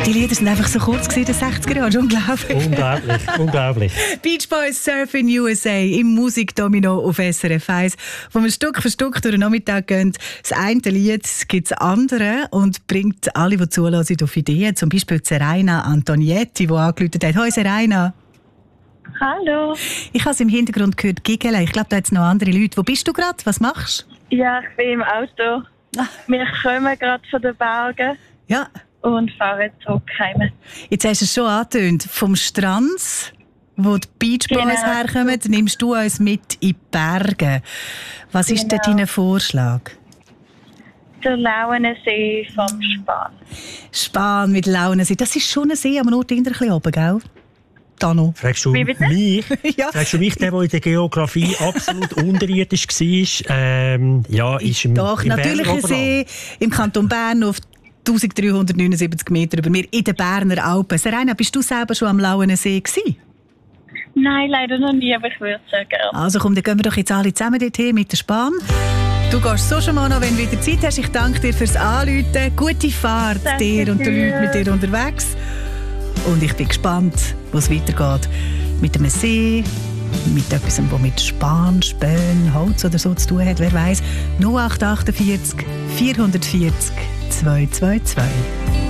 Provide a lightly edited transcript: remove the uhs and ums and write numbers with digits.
Die Lieder sind einfach so kurz gewesen, in den 60er Jahren. Unglaublich. Unglaublich. Beach Boys Surf in USA im Musikdomino auf SRF 1, wo wir Stück für Stück durch den Nachmittag gehen. Das eine Lied gibt es andere und bringt alle, die zulassen, auf Ideen. Zum Beispiel Serena Antonietti, die angerufen hat. Hoi Serena. Hallo. Ich habe es im Hintergrund gehört, giggeln. Ich glaube, da hat es noch andere Leute. Wo bist du gerade? Was machst du? Ja, ich bin im Auto. Wir kommen gerade von den Bergen. Ja. Und fahren zurück heim. Jetzt hast du es schon angetönt. Vom Strand, wo die Beach Boys herkommen, nimmst du uns mit in die Berge. Was ist denn dein Vorschlag? Der Lauenensee vom Spahn. Spahn mit Lauenensee. Das ist schon ein See, aber nur ein bisschen oben, gell? Dano. Fragst du mich? Ja. Fragst du mich, der in der Geografie absolut unterirdisch war? Ja, ist im Doch, natürlich ein See im Kanton Bern auf 1379 Meter über mir in den Berner Alpen. Serena, bist du selber schon am Lauenensee gewesen? Nein, leider noch nie, aber ich würde sehr gerne. Also komm, dann gehen wir doch jetzt alle zusammen dorthin mit der Spahn. Du gehst so schon mal noch, wenn du wieder Zeit hast. Ich danke dir fürs Anrufen. Gute Fahrt dir und den Leuten mit dir unterwegs. Und ich bin gespannt, wo es weitergeht. Mit einem See, mit etwas, das mit Span, Spähen, Holz oder so zu tun hat. Wer weiss. 0848 440 222.